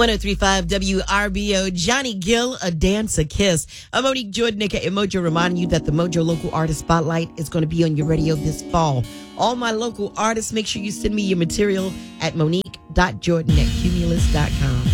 1035 WRBO, Johnny Gill, A Dance, A Kiss. I'm Monique Jordan, aka Mojo, reminding you that the Mojo Local Artist Spotlight is going to be on your radio this fall. All my local artists, make sure you send me your material at monique.jordan@cumulus.com.